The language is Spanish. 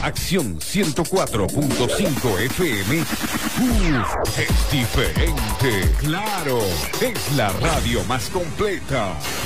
Acción 104.5 FM. Es diferente. Claro, es la radio más completa.